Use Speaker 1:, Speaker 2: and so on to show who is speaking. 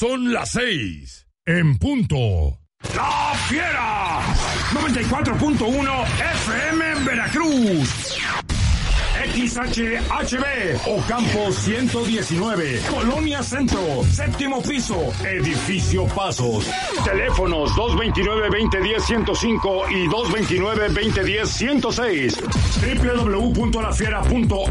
Speaker 1: Son las 6, en punto.
Speaker 2: ¡La Fiera! 94.1 FM en Veracruz. XHHB, Ocampo 119, Colonia Centro, séptimo piso, Edificio Pasos. Teléfonos 229-2010-105 y 229-2010-106. www.lafiera.org.